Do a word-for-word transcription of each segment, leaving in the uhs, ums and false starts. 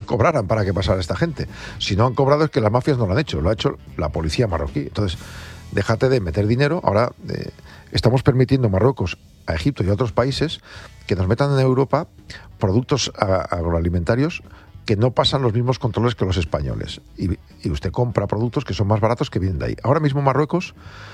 cobraran para que pasara esta gente. Si no han cobrado es que las mafias no lo han hecho, lo ha hecho la policía marroquí. Entonces, déjate de meter dinero. Ahora eh, estamos permitiendo a Marruecos, a Egipto y a otros países que nos metan en Europa productos a, agroalimentarios que no pasan los mismos controles que los españoles. Y, y usted compra productos que son más baratos que vienen de ahí. Ahora mismo Marruecos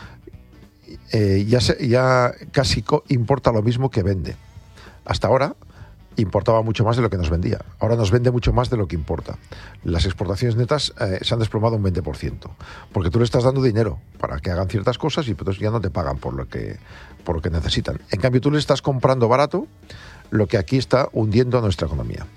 eh, ya, se, ya casi co- importa lo mismo que vende. Hasta ahora importaba mucho más de lo que nos vendía. Ahora nos vende mucho más de lo que importa. Las exportaciones netas eh, se han desplomado un veinte por ciento. Porque tú le estás dando dinero para que hagan ciertas cosas y entonces ya no te pagan por lo que, por lo que necesitan. En cambio, tú le estás comprando barato lo que aquí está hundiendo a nuestra economía.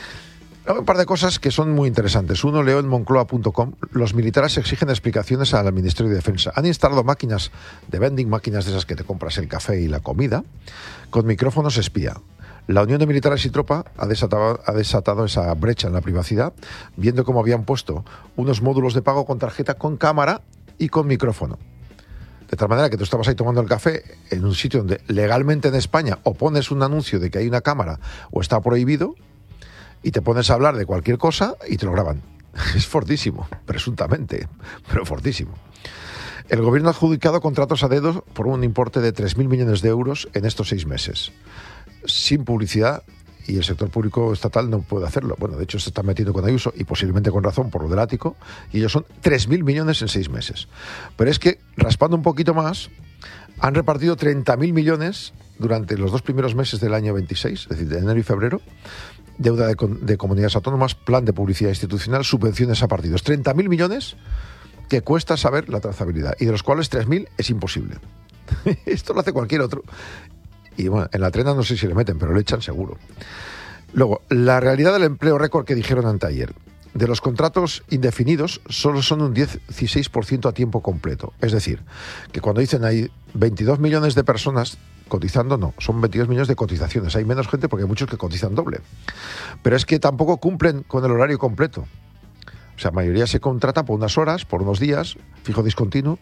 Un par de cosas que son muy interesantes. Uno, leo en moncloa punto com, los militares exigen explicaciones al Ministerio de Defensa. Han instalado máquinas de vending, máquinas de esas que te compras el café y la comida, con micrófonos espía. La Unión de Militares y Tropa ha desatado, ha desatado esa brecha en la privacidad, viendo cómo habían puesto unos módulos de pago con tarjeta, con cámara y con micrófono. De tal manera que tú estabas ahí tomando el café en un sitio donde legalmente en España o pones un anuncio de que hay una cámara o está prohibido y te pones a hablar de cualquier cosa y te lo graban. Es fortísimo, presuntamente, pero fortísimo. El gobierno ha adjudicado contratos a dedo por un importe de tres mil millones de euros en estos seis meses. Sin publicidad, y el sector público estatal no puede hacerlo. Bueno, de hecho se está metiendo con Ayuso y posiblemente con razón por lo del ático, y ellos son tres mil millones en seis meses. Pero es que, raspando un poquito más, han repartido treinta mil millones durante los dos primeros meses del año veintiséis, es decir, de enero y febrero, deuda de, de comunidades autónomas, plan de publicidad institucional, subvenciones a partidos. treinta mil millones que cuesta saber la trazabilidad, y de los cuales tres mil es imposible. Esto lo hace cualquier otro. Y bueno, en la trena no sé si le meten, pero le echan seguro. Luego, la realidad del empleo récord que dijeron anteayer. De los contratos indefinidos, solo son un diez a dieciséis por ciento a tiempo completo. Es decir, que cuando dicen hay veintidós millones de personas cotizando, no, son veintidós millones de cotizaciones. Hay menos gente porque hay muchos que cotizan doble. Pero es que tampoco cumplen con el horario completo. O sea, la mayoría se contrata por unas horas, por unos días, fijo discontinuo.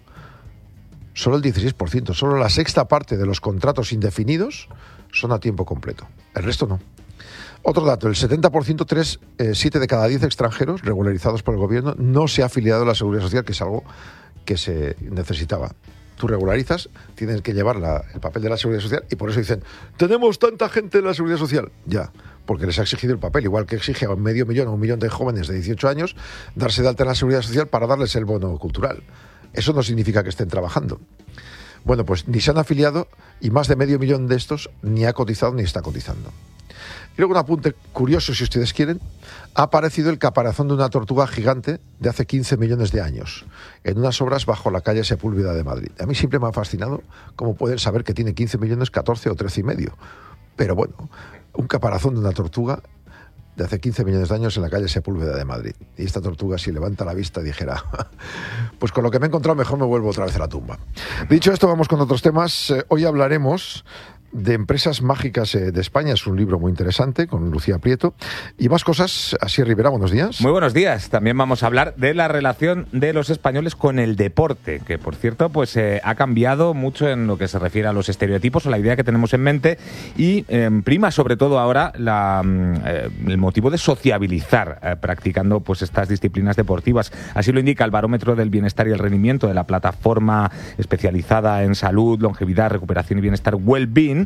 Solo el dieciséis por ciento, solo la sexta parte de los contratos indefinidos son a tiempo completo. El resto no. Otro dato, el setenta por ciento, tres, eh, siete de cada diez extranjeros regularizados por el gobierno no se ha afiliado a la Seguridad Social, que es algo que se necesitaba. Tú regularizas, tienes que llevar la, el papel de la Seguridad Social, y por eso dicen, tenemos tanta gente en la Seguridad Social. Ya, porque les ha exigido el papel, igual que exige a un medio millón o un millón de jóvenes de dieciocho años darse de alta en la Seguridad Social para darles el bono cultural. Eso no significa que estén trabajando. Bueno, pues ni se han afiliado, y más de medio millón de estos ni ha cotizado ni está cotizando. Y luego un apunte curioso, si ustedes quieren. Ha aparecido el caparazón de una tortuga gigante de hace quince millones de años en unas obras bajo la calle Sepúlveda de Madrid. A mí siempre me ha fascinado cómo pueden saber que tiene quince millones, catorce o trece y medio. Pero bueno, un caparazón de una tortuga de hace quince millones de años en la calle Sepúlveda de Madrid. Y esta tortuga, si levanta la vista, dijera, pues con lo que me he encontrado mejor me vuelvo otra vez a la tumba. Dicho esto, vamos con otros temas. Eh, hoy hablaremos de Empresas Mágicas de España. Es un libro muy interesante con Lucía Prieto y más cosas. Asier Rivera, buenos días. Muy buenos días. También vamos a hablar de la relación de los españoles con el deporte, que por cierto pues eh, ha cambiado mucho en lo que se refiere a los estereotipos o la idea que tenemos en mente, y eh, prima sobre todo ahora la, eh, el motivo de sociabilizar eh, practicando pues estas disciplinas deportivas. Así lo indica el Barómetro del Bienestar y el Rendimiento de la plataforma especializada en salud, longevidad, recuperación y bienestar Wellbeing,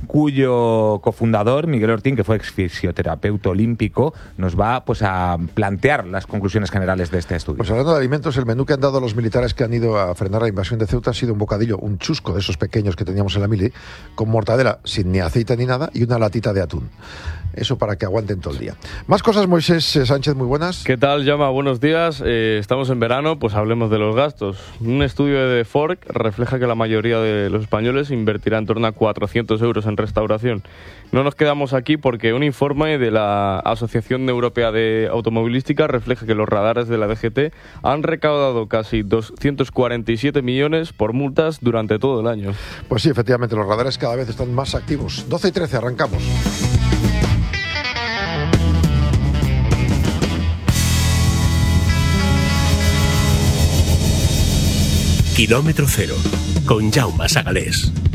cuyo cofundador, Miguel Ortín, que fue ex fisioterapeuta olímpico, nos va pues a plantear las conclusiones generales de este estudio. Pues hablando de alimentos, el menú que han dado los militares que han ido a frenar la invasión de Ceuta ha sido un bocadillo, un chusco de esos pequeños que teníamos en la mili, con mortadela sin ni aceite ni nada y una latita de atún. Eso para que aguanten todo el día. Más cosas, Moisés Sánchez, muy buenas. ¿Qué tal, Jaume? Buenos días. Eh, estamos en verano, pues hablemos de los gastos. Un estudio de Fork refleja que la mayoría de los españoles invertirá en torno a cuatrocientos euros en restauración. No nos quedamos aquí porque un informe de la Asociación Europea de Automovilística refleja que los radares de la D G T han recaudado casi doscientos cuarenta y siete millones por multas durante todo el año. Pues sí, efectivamente, los radares cada vez están más activos. doce y trece, arrancamos. Kilómetro cero, con Jaume Sagalés.